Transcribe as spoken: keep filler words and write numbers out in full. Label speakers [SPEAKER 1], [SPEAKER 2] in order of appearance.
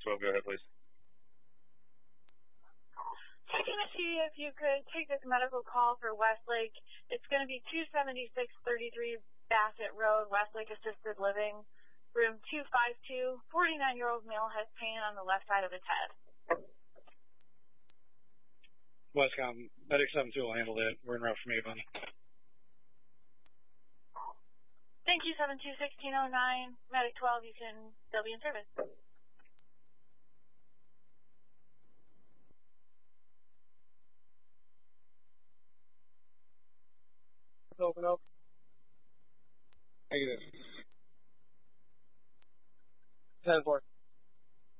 [SPEAKER 1] Medic twelve, go ahead, please.
[SPEAKER 2] Checking to see if you could take this medical call for Westlake. It's going to be two seventy-six thirty-three Bassett Road, Westlake Assisted Living, room two five two. forty-nine-year-old male has pain on the left side of his head.
[SPEAKER 3] Westcom, Medic seven two will handle it. We're en route from Avon.
[SPEAKER 2] Thank you, seven two sixteen oh nine. Medic twelve, you can still be in service.
[SPEAKER 3] Open up. Negative. ten four.